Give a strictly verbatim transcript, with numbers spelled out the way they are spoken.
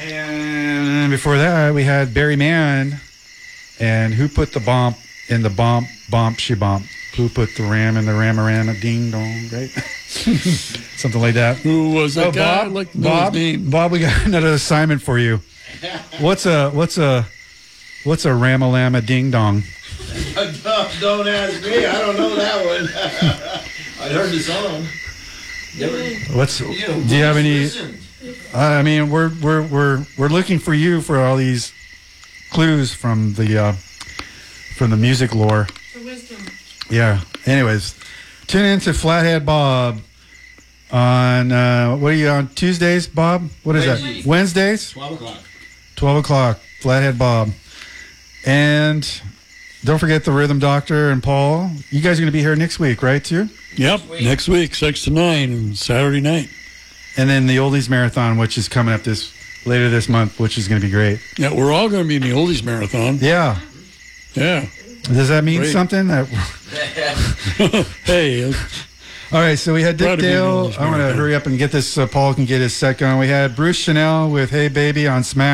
And before that, we had Barry Mann. And who put the bump in the bump, bump, she bump? Who put the ram in the ramarama ding dong, right? Something like that. Who was that oh, guy? Bob, Like to know Bob, his name. Bob, we got another assignment for you. What's a what's a what's a ramalama ding dong? Don't ask me. I don't know that one. I heard the song. Never, What's you know, do you have any? listened. I mean, we're we're we're we're looking for you for all these clues from the uh, from the music lore. For wisdom. Yeah. Anyways, tune in to Flathead Bob on uh, what are you on Tuesdays, Bob? What is Wednesdays. that? Wednesdays, twelve o'clock. twelve o'clock. Flathead Bob, and don't forget the Rhythm Doctor and Paul. You guys are going to be here next week, right? Too. Yep, next week, six to nine, Saturday night. And then the Oldies Marathon, which is coming up this later this month, which is going to be great. Yeah, we're all going to be in the Oldies Marathon. Yeah. Yeah. Does that mean Great. something? That... Hey, uh, All right, so we had Proud Dick to be in the Dale. Oldies I'm going to Marathon. hurry up and get this so Paul can get his set going. We had Bruce Chanel with Hey Baby on Smash.